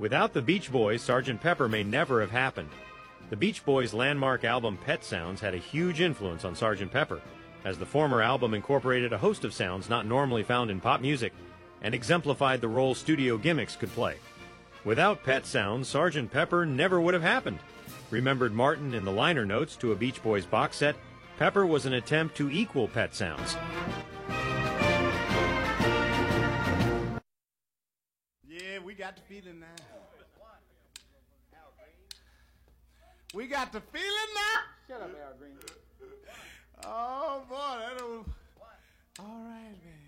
Without the Beach Boys, Sgt. Pepper may never have happened. The Beach Boys' landmark album Pet Sounds had a huge influence on Sgt. Pepper, as the former album incorporated a host of sounds not normally found in pop music and exemplified the role studio gimmicks could play. Without Pet Sounds, Sgt. Pepper never would have happened. Remembered Martin in the liner notes to a Beach Boys box set, Pepper was an attempt to equal Pet Sounds. Yeah, we got the feeling now. We got the feeling now. Shut up, Al Green. Oh, boy, that was... All right, man.